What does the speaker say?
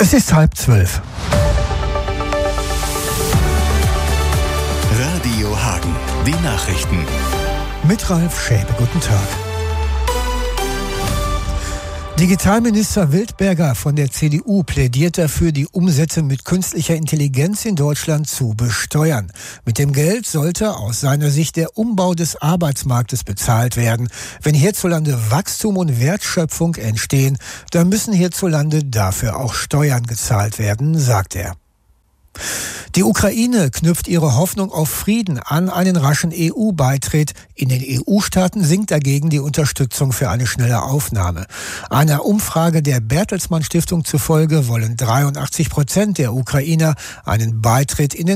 Es ist 11:30. Radio Hagen, die Nachrichten. Mit Ralf Schäbe, guten Tag. Digitalminister Wildberger von der CDU plädiert dafür, die Umsätze mit künstlicher Intelligenz in Deutschland zu besteuern. Mit dem Geld sollte aus seiner Sicht der Umbau des Arbeitsmarktes bezahlt werden. Wenn hierzulande Wachstum und Wertschöpfung entstehen, dann müssen hierzulande dafür auch Steuern gezahlt werden, sagt er. Die Ukraine knüpft ihre Hoffnung auf Frieden an einen raschen EU-Beitritt. In den EU-Staaten sinkt dagegen die Unterstützung für eine schnelle Aufnahme. Einer Umfrage der Bertelsmann Stiftung zufolge wollen 83% der Ukrainer einen Beitritt in den